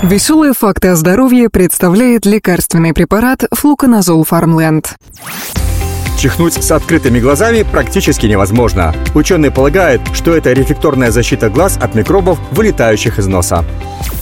Веселые факты о здоровье представляет лекарственный препарат Флуконазол Фармленд. Чихнуть с открытыми глазами практически невозможно. Ученые полагают, что это рефлекторная защита глаз от микробов, вылетающих из носа.